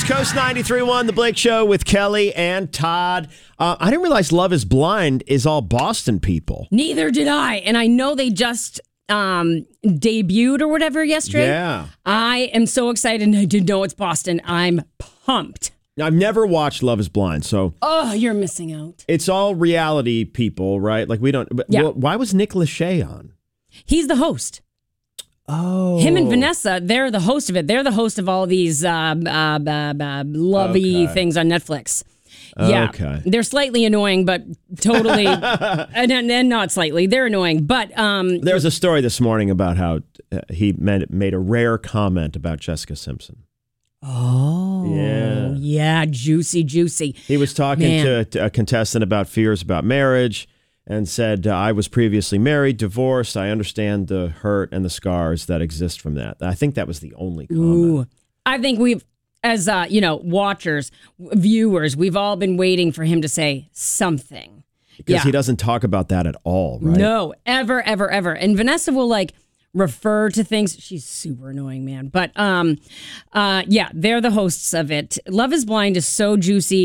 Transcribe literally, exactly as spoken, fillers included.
Coast ninety-three point one, The Blake Show with Kelly and Todd. Uh, I didn't realize Love is Blind is all Boston people. Neither did I. And I know they just um, debuted or whatever yesterday. Yeah. I am so excited I didn't know it's Boston. I'm pumped. I've never watched Love is Blind, so... Oh, you're missing out. It's all reality people, right? Like, we don't... But Yeah. well, why was Nick Lachey on? He's the host. Oh. Him and Vanessa, they're the host of it. They're the host of all these uh, uh, uh, uh, lovey Okay. things on Netflix. Yeah. Okay. They're slightly annoying, but totally... and, and not slightly. They're annoying, but... Um, There was a story this morning about how uh, he made, made a rare comment about Jessica Simpson. Oh, Yeah. yeah, juicy, juicy. He was talking Man. to, to a contestant about fears about marriage and said, uh, I was previously married, divorced. I understand the hurt and the scars that exist from that. I think that was the only comment. Ooh, I think we've, as uh, you know, watchers, viewers, we've all been waiting for him to say something. Because Yeah. he doesn't talk about that at all, right? No, ever, ever, ever. And Vanessa will like refer to things. She's super annoying, man. But um, uh, yeah, they're the hosts of it. Love is Blind is so juicy.